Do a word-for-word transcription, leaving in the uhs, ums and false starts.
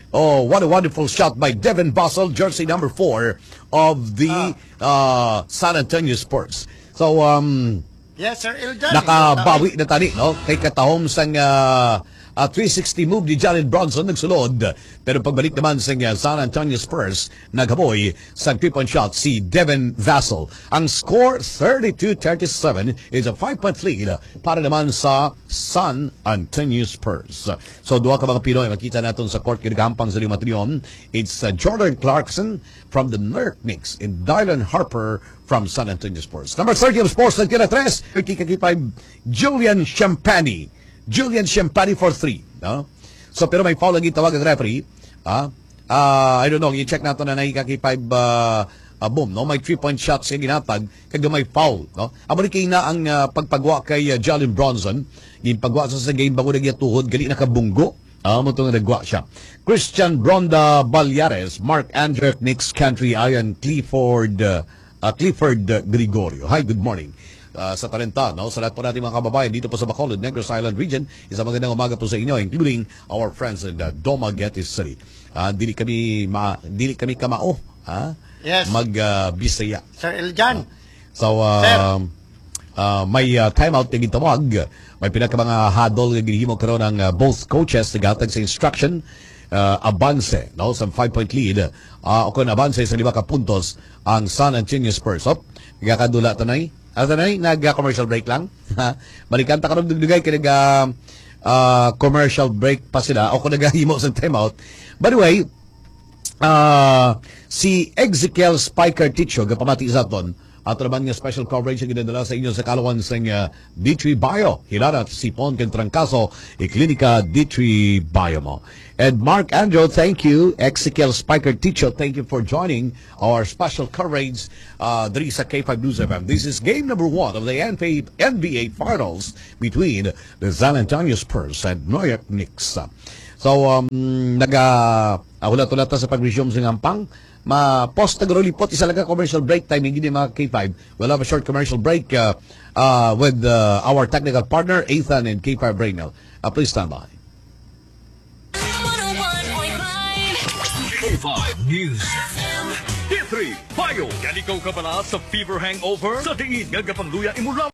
Oh, what a wonderful shot by Devin Basel, jersey number four of the uh, San Antonio Spurs. So, um, Yes, Sir Iljan. nakabawi na tani, no? Kay katahom sang uh, uh, three sixty move ni Jalen Bronson nagsulod. Pero pagbalik naman sa uh, San Antonio Spurs, naghaboy sa three-point shot si Devin Vassell. Ang score, thirty-two thirty-seven, is a five-point lead para naman sa San Antonio Spurs. So, duha ka mga Pinoy, makita natin sa court kinagampang sa lima triyon. It's uh, Jordan Clarkson from the New York Knicks and Dylan Harper from San Antonio Spurs. Number thirty of Sports, nagkila tres, kikikipay Julian Champagny. Julian Champagny for three. No? So, pero may foul lagi tawag ang referee. Ah, uh, I don't know, i-check natin na nakikakipay uh, uh, boom, no? May three-point shots yung ginatag, kaya may foul. No? Amo kay na ang uh, pagpagwa kay uh, Jalen Bronson, yung pagwa sa sa game bago nagyatuhod, gali nakabunggo. Amo itong nagwa siya. Christian Bronda Balyares, Mark Andrew, Knicks Country, Ian Clifford, uh, uh, Clifford uh, Gregorio. Hi, good morning. Uh, sa Talenta, no? Sa lahat po natin mga kababayan dito po sa Bacolod, Negros Island region, isang magandang umaga po sa inyo, including our friends in uh, Dumaguete City. Uh, dili kami ma, dili kami kamao, ha? Yes. Mag uh, Bisaya. Sir Iljan. Uh, so uh, Sir. Uh, may uh, timeout na gitawag. May pinaka mga hadol na ginihimo karon ng uh, both coaches nagatag sa instruction. Uh, Abanse, no? Sa five-point lead. Uh, o kung Abanse sa lima ka puntos ang San Antonio Spurs. So, nagkakadula tanay. At tanay, nag-commercial break lang. Malikanta ka rin dugdugay kaya nag-commercial break pa sila. O kung nag-himo sa timeout. By the way, uh, si Ezekiel Spiker Ticho, gapamati sa aton, at naman nga special coverage ang ginadala sa inyo sa kalawan sa uh, D three Bio. Hilala si Pon Kentrangkaso, iklinika D three Bio mo. And Mark Andrew, thank you. Ezekiel Spiker Ticho, thank you for joining our special coverage uh, diri sa K five News F M. This is game number one of the N B A Finals between the San Antonio Spurs and New York Knicks. So, um, naga-ahulat-ulat sa pag-resume sa ngampang. Ma-post na lipot isa lang commercial break time hindi mga K five. We'll have a short commercial break uh, uh, with uh, our technical partner Ethan and K five Brainel. Uh, please stand by. K five News D three Bio. Ganikaw ka pala sa fever hangover? Sa tingin nga kapangluya imula